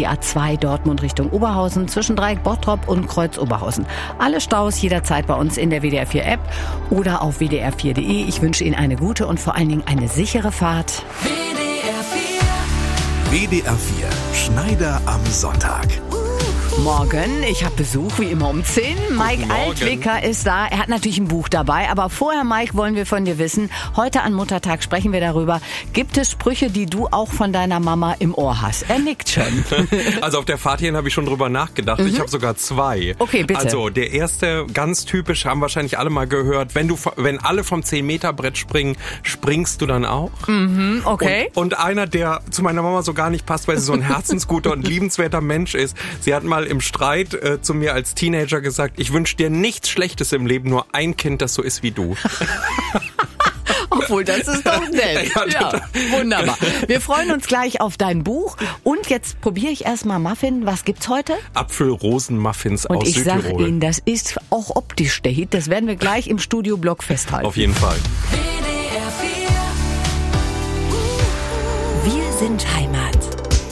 die A2 Dortmund Richtung Oberhausen zwischen Dreieck Bottrop und Kreuz Oberhausen. Alle Staus jederzeit bei uns in der WDR 4 App oder auf wdr4.de. Ich wünsche Ihnen eine gute und vor allen Dingen eine sichere Fahrt. WDR 4 Schneider am Sonntag. Morgen, ich habe Besuch, wie immer um 10. Mike Altwicker ist da. Er hat natürlich ein Buch dabei. Aber vorher, Mike, wollen wir von dir wissen, heute an Muttertag sprechen wir darüber. Gibt es Sprüche, die du auch von deiner Mama im Ohr hast? Er nickt schon. Also auf der Fahrt hierhin habe ich schon drüber nachgedacht. Ich habe sogar 2. Okay, bitte. Also der erste, ganz typisch, haben wahrscheinlich alle mal gehört. Wenn alle vom 10-Meter-Brett springen, springst du dann auch? Okay. Und einer, der zu meiner Mama so gar nicht passt, weil sie so ein herzensguter und liebenswerter Mensch ist. Sie hat mal im Streit zu mir als Teenager gesagt, ich wünsche dir nichts Schlechtes im Leben, nur ein Kind, das so ist wie du. Obwohl, das ist doch nett. Ja, wunderbar. Wir freuen uns gleich auf dein Buch. Und jetzt probiere ich erstmal Muffin. Was gibt's heute? Apfelrosen-Muffins aus Und ich Südtirol. sage Ihnen, das ist auch optisch der Hit. Das werden wir gleich im Studio-Blog festhalten. Auf jeden Fall. Wir sind Heimat.